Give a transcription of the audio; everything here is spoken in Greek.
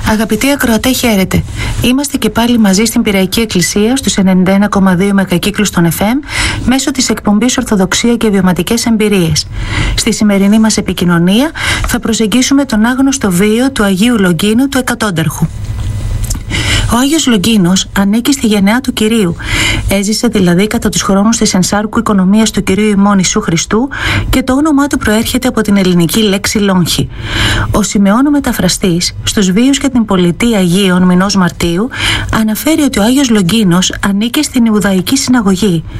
Αγαπητοί ακροατέ, χαίρετε. Είμαστε και πάλι μαζί στην Πειραϊκή Εκκλησία στους 91,2 μεγακύκλους των FM μέσω της εκπομπής Ορθοδοξία και Βιωματικές Εμπειρίες. Στη σημερινή μας επικοινωνία θα προσεγγίσουμε τον άγνωστο βίο του Αγίου Λογκίνου του Εκατόνταρχου. Ο Άγιος Λογκίνος ανήκει στη γενεά του Κυρίου. Έζησε δηλαδή κατά τους χρόνους της ενσάρκου οικονομίας του Κυρίου ημών Ιησού Χριστού και το όνομά του προέρχεται από την ελληνική λέξη λόγχη. Ο Σιμεών ο Μεταφραστής, στους βίους και την πολιτεία Αγίων μηνός Μαρτίου, αναφέρει ότι ο Άγιος Λογκίνος ανήκε στην Ιουδαϊκή συναγωγή